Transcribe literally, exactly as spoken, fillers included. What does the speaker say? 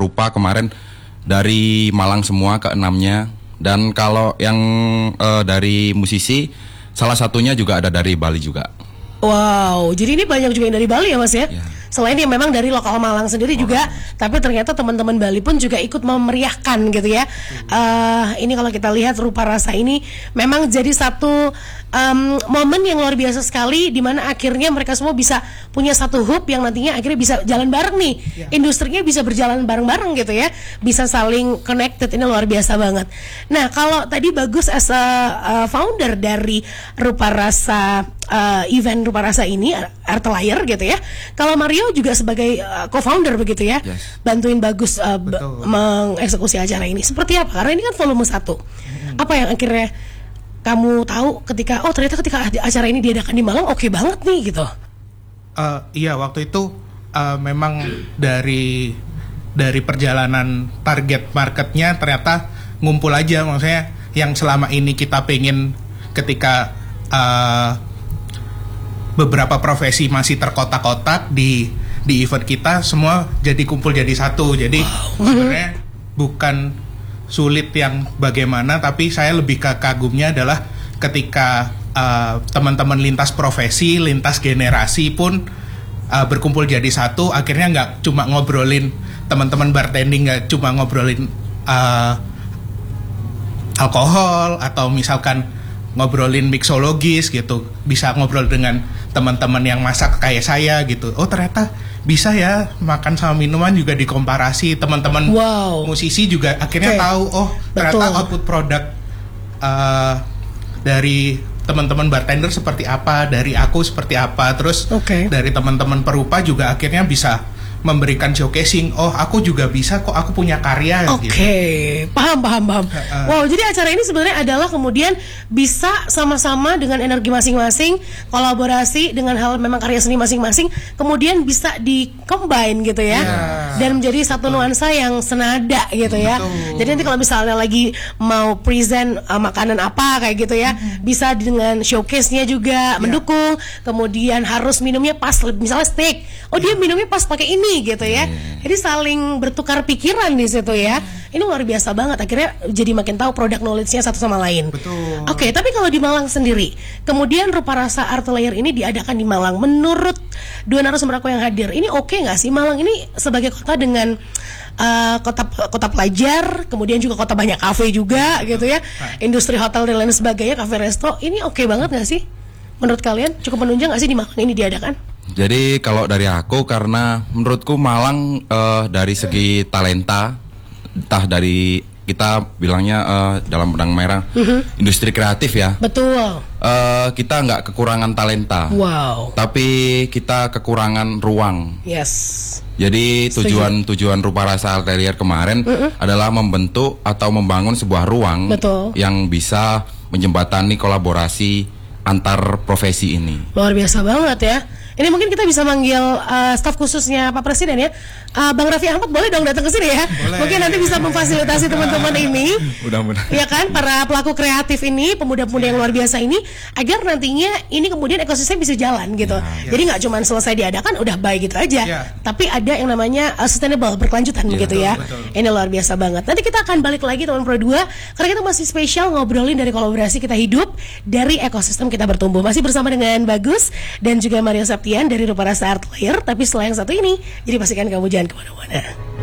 rupa kemarin dari Malang semua keenamnya. Dan kalau yang uh, dari musisi, salah satunya juga ada dari Bali juga. Wow, jadi ini banyak juga yang dari Bali ya Mas ya? Ya. Selain yang memang dari lokal Malang sendiri oh. juga, tapi ternyata teman-teman Bali pun juga ikut memeriahkan gitu ya. Uh, ini kalau kita lihat Rupa Rasa ini memang jadi satu um, momen yang luar biasa sekali, di mana akhirnya mereka semua bisa punya satu hub yang nantinya akhirnya bisa jalan bareng nih. Ya. Industrinya bisa berjalan bareng-bareng gitu ya, bisa saling connected. Ini luar biasa banget. Nah, kalau tadi Bagus as a uh, founder dari Rupa Rasa uh, event Rupa Rasa ini, Art Layer gitu ya. Kalau Mario juga sebagai uh, co-founder begitu ya, yes. bantuin Bagus uh, b- mengeksekusi acara ini. Seperti apa? Karena ini kan volume satu. Hmm. Apa yang akhirnya kamu tahu ketika oh ternyata ketika acara ini diadakan di Malang oke okay banget nih gitu? Uh, iya waktu itu uh, memang dari dari perjalanan target marketnya ternyata ngumpul aja, maksudnya yang selama ini kita pengen ketika uh, beberapa profesi masih terkotak-kotak di di event kita semua jadi kumpul jadi satu. Jadi wow. sebenarnya bukan sulit yang bagaimana, tapi saya lebih ke kagumnya adalah ketika uh, teman-teman lintas profesi, lintas generasi pun uh, berkumpul jadi satu. Akhirnya nggak cuma ngobrolin teman-teman bartending, nggak cuma ngobrolin uh, alkohol atau misalkan ngobrolin mixologis gitu, bisa ngobrol dengan teman-teman yang masak kayak saya gitu. Oh ternyata bisa ya makan sama minuman juga dikomparasi. Teman-teman wow. musisi juga akhirnya okay. tahu oh ternyata Betul. output produk uh, dari teman-teman bartender seperti apa, dari aku seperti apa, terus okay. dari teman-teman perupa juga akhirnya bisa memberikan showcasing, oh aku juga bisa kok, aku punya karya. Oke, okay. gitu. paham, paham, paham. Uh, wow, jadi acara ini sebenarnya adalah kemudian bisa sama-sama dengan energi masing-masing, kolaborasi dengan hal memang karya seni masing-masing, kemudian bisa di-combine gitu ya, yeah. dan menjadi satu Betul. nuansa yang senada gitu ya. Betul. Jadi nanti kalau misalnya lagi mau present uh, makanan apa kayak gitu ya, hmm. bisa dengan showcase-nya juga yeah. mendukung, kemudian harus minumnya pas, misalnya steak, oh yeah. dia minumnya pas pakai ini gitu ya. Yeah. Jadi saling bertukar pikiran di situ ya. Ini luar biasa banget. Akhirnya jadi makin tahu produk knowledge-nya satu sama lain. Betul. Oke, okay, tapi kalau di Malang sendiri, kemudian Rupa Rasa Art Layer ini diadakan di Malang. Menurut dua narasumber aku yang hadir, ini oke okay nggak sih Malang ini sebagai kota dengan uh, kota kota pelajar, kemudian juga kota banyak kafe juga gitu ya, industri hotel dan lain sebagainya, kafe resto, ini oke okay banget nggak sih? Menurut kalian cukup menunjang nggak sih di Malang ini diadakan? Jadi kalau dari aku, karena menurutku Malang uh, dari segi talenta, entah dari kita bilangnya uh, dalam benang merah mm-hmm. industri kreatif ya. Betul. Uh, kita nggak kekurangan talenta. Wow. Tapi kita kekurangan ruang. Yes. Jadi tujuan Setuju. tujuan Rupa Rasa Art Layer kemarin mm-hmm. adalah membentuk atau membangun sebuah ruang Betul. yang bisa menjembatani kolaborasi antar profesi ini. Luar biasa banget ya. Ini mungkin kita bisa manggil uh, staf khususnya Pak Presiden ya, uh, Bang Raffi Ahmad boleh dong datang ke sini ya. Boleh. Mungkin nanti bisa memfasilitasi teman-teman ini, mudah-mudahan. Ya kan, para pelaku kreatif ini, pemuda-pemuda yang luar biasa ini, agar nantinya ini kemudian ekosistem bisa jalan gitu. Ya, Jadi nggak ya. cuma selesai diadakan udah baik gitu aja, ya. tapi ada yang namanya uh, sustainable, berkelanjutan ya, begitu ya. Betul. Ini luar biasa banget. Nanti kita akan balik lagi teman Pro dua karena kita masih spesial ngobrolin dari kolaborasi kita hidup dari ekosistem kita bertumbuh. Masih bersama dengan Bagus dan juga Mario Septian dari Rupa Rasa Art Layer. Tapi setelah yang satu ini, jadi pastikan kamu jangan kemana-mana.